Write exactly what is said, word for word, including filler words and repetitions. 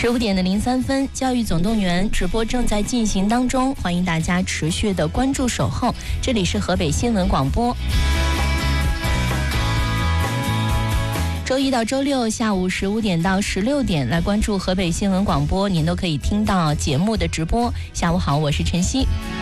十五点的零三分，教育总动员直播正在进行当中，欢迎大家持续的关注守候。这里是河北新闻广播。周一到周六下午十五点到十六点来关注河北新闻广播，您都可以听到节目的直播。下午好，我是晨曦。